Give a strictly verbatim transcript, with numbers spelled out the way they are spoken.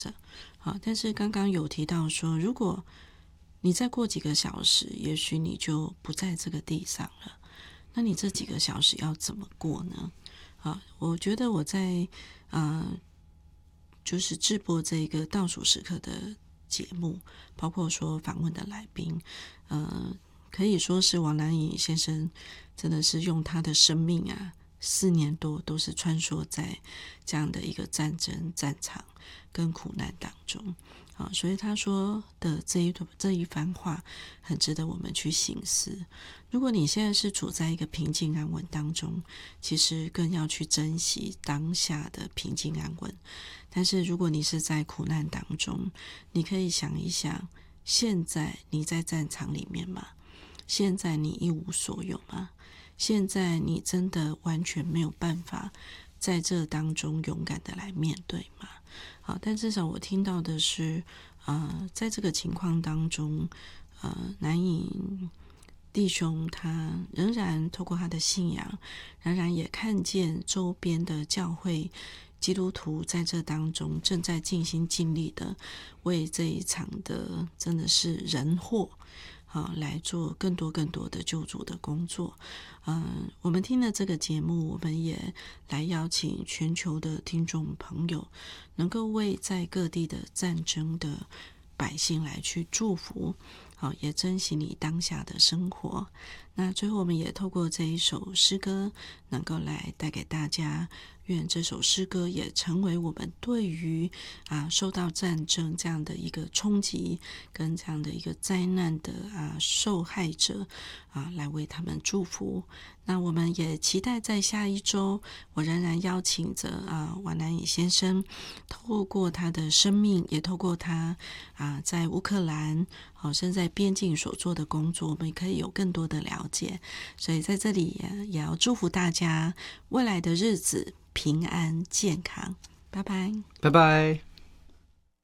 好，但是刚刚有提到说，如果你再过几个小时，也许你就不在这个地上了，那你这几个小时要怎么过呢？啊，我觉得我在呃，就是直播这个倒数时刻的节目，包括说访问的来宾，呃，可以说是王南颖先生真的是用他的生命啊，四年多都是穿梭在这样的一个战争战场跟苦难当中。啊，所以他说的这一这一番话很值得我们去省思。如果你现在是处在一个平静安稳当中，其实更要去珍惜当下的平静安稳。但是如果你是在苦难当中，你可以想一想，现在你在战场里面吗？现在你一无所有吗？现在你真的完全没有办法在这当中勇敢的来面对吗？好，但至少我听到的是，呃，在这个情况当中，呃，南颖弟兄他仍然透过他的信仰，仍然也看见周边的教会基督徒在这当中正在尽心尽力的为这一场的真的是人祸啊，来做更多更多的救助的工作。嗯，我们听了这个节目，我们也来邀请全球的听众朋友，能够为在各地的战争的百姓来去祝福，好，也珍惜你当下的生活。那最后我们也透过这一首诗歌，能够来带给大家，愿这首诗歌也成为我们对于啊受到战争这样的一个冲击跟这样的一个灾难的啊受害者啊，来为他们祝福。那我们也期待在下一周，我仍然邀请着啊王南颖先生，透过他的生命，也透过他啊在乌克兰好甚至在边境所做的工作，我们可以有更多的了解。所以在这里也也要祝福大家未来的日子平安健康，拜拜， 拜拜。